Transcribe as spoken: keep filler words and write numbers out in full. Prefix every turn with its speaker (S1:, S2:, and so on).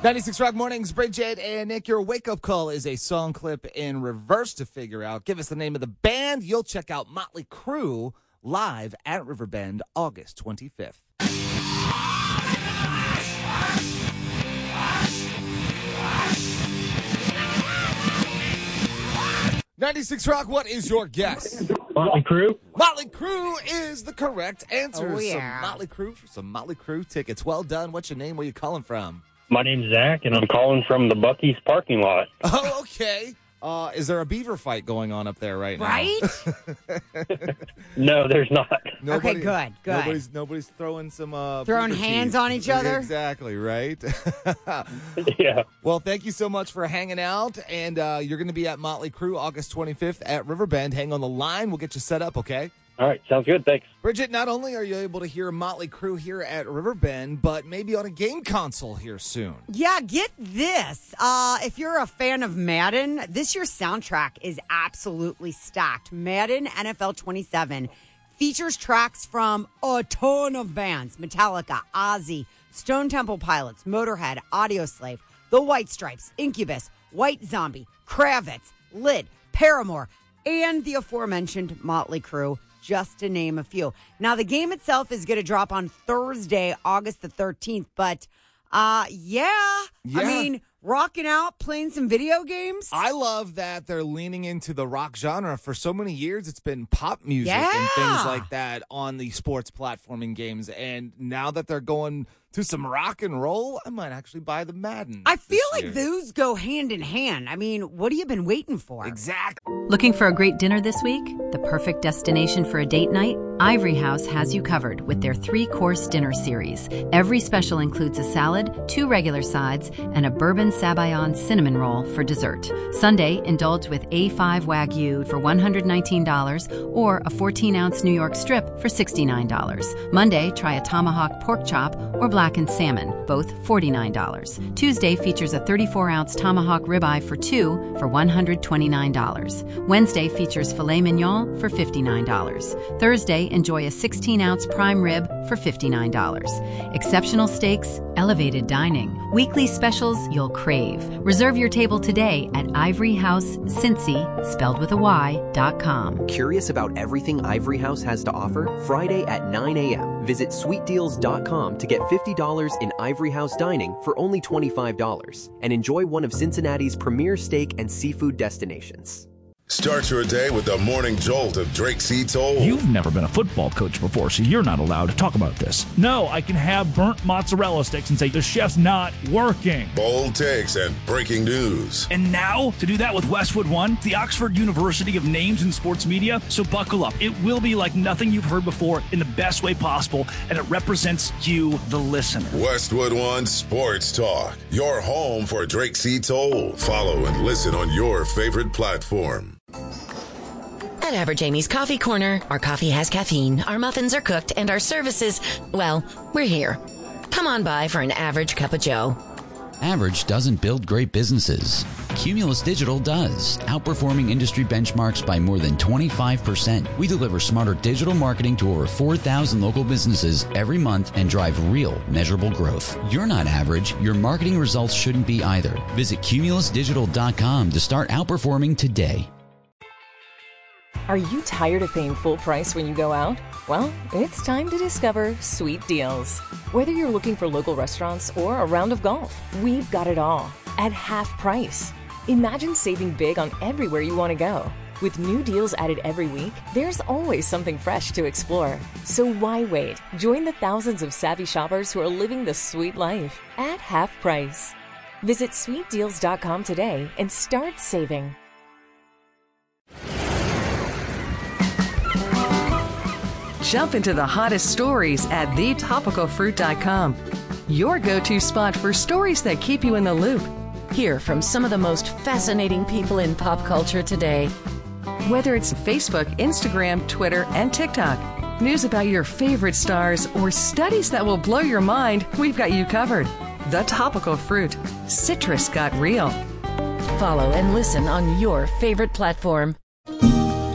S1: ninety-six Rock Mornings, Bridget and Nick. Your wake-up call is a song clip in reverse to figure out. Give us the name of the band. You'll check out Motley Crue live at Riverbend August twenty-fifth. ninety-six Rock, what is your guess?
S2: Motley Crue.
S1: Motley Crue is the correct answer.
S3: Oh, yeah.
S1: Some Motley Crue for some Motley Crue tickets. Well done. What's your name? Where you calling from?
S2: My name's Zach, and I'm calling from the Buc-ee's parking lot.
S1: Oh, okay. Uh, is there a beaver fight going on up there right now?
S3: Right?
S2: No, there's not.
S1: Nobody,
S3: Okay, good, good.
S1: Nobody's, nobody's throwing some... Uh,
S3: Throwing
S1: beaver
S3: hands
S1: teeth.
S3: on each other?
S1: Exactly, right?
S2: Yeah.
S1: Well, thank you so much for hanging out, and uh, you're going to be at Motley Crue August twenty-fifth at Riverbend. Hang on the line. We'll get you set up, okay?
S2: All right, sounds good. Thanks.
S1: Bridget, not only are you able to hear Motley Crue here at Riverbend, but maybe on a game console here soon.
S3: Yeah, get this. Uh, if you're a fan of Madden, this year's soundtrack is absolutely stacked. Madden N F L twenty-seven features tracks from a ton of bands. Metallica, Ozzy, Stone Temple Pilots, Motorhead, Audioslave, The White Stripes, Incubus, White Zombie, Kravitz, Lid, Paramore, and the aforementioned Motley Crue, just to name a few. Now, the game itself is going to drop on Thursday, August the thirteenth, but uh, yeah,
S1: Yeah.
S3: I mean, rocking out, playing some video games.
S1: I love that they're leaning into the rock genre. For so many years, it's been pop music
S3: Yeah.
S1: and things like that on the sports platforming games. And now that they're going to some rock and roll, I might actually buy the Madden.
S3: I feel
S1: this
S3: like
S1: year.
S3: those go hand in hand. I mean, what have you been waiting for?
S1: Exactly.
S4: Looking for a great dinner this week? The perfect destination for a date night? Ivory House has you covered with their three-course dinner series. Every special includes a salad, two regular sides, and a bourbon sabayon cinnamon roll for dessert. Sunday, indulge with A five Wagyu for one hundred nineteen dollars or a fourteen-ounce New York strip for sixty-nine dollars. Monday, try a tomahawk pork chop or blackened salmon, both forty-nine dollars. Tuesday features a thirty-four-ounce tomahawk ribeye for two for one hundred twenty-nine dollars. Wednesday features filet mignon for fifty-nine dollars. Thursday, enjoy a sixteen-ounce prime rib for fifty-nine dollars. Exceptional steaks, elevated dining, weekly specials you'll crave. Reserve your table today at Ivory House Cincy, spelled with a Y, dot com.
S5: Curious about everything Ivory House has to offer? Friday at nine a.m. Visit sweet deals dot com to get fifty dollars in Ivory House dining for only twenty-five dollars and enjoy one of Cincinnati's premier steak and seafood destinations.
S6: Start your day with the morning jolt of Drake C. Toll.
S7: You've never been a football coach before, so you're not allowed to talk about this. No, I can have burnt mozzarella sticks and say the chef's not working.
S6: Bold takes and breaking news.
S7: And now, to do that with Westwood One, the Oxford University of Names in Sports Media. So buckle up. It will be like nothing you've heard before in the best way possible, and it represents you, the listener.
S6: Westwood One Sports Talk. Your home for Drake C. Toll. Follow and listen on your favorite platform.
S8: At Average Amy's Coffee Corner, our coffee has caffeine, our muffins are cooked, and our services, well, we're here. Come on by for an average cup of joe.
S9: Average doesn't build great businesses. Cumulus Digital does, outperforming industry benchmarks by more than twenty-five percent. We deliver smarter digital marketing to over four thousand local businesses every month and drive real, measurable growth. You're not average. Your marketing results shouldn't be either. Visit cumulus digital dot com to start outperforming today.
S10: Are you tired of paying full price when you go out? Well, it's time to discover Sweet Deals. Whether you're looking for local restaurants or a round of golf, we've got it all at half price. Imagine saving big on everywhere you want to go. With new deals added every week, there's always something fresh to explore. So why wait? Join the thousands of savvy shoppers who are living the sweet life at half price. Visit sweet deals dot com today and start saving.
S11: Jump into the hottest stories at the topical fruit dot com. Your go-to spot for stories that keep you in the loop.
S8: Hear from some of the most fascinating people in pop culture today.
S11: Whether it's Facebook, Instagram, Twitter, and TikTok, news about your favorite stars, or studies that will blow your mind, we've got you covered. The Topical Fruit. Citrus got real.
S8: Follow and listen on your favorite platform.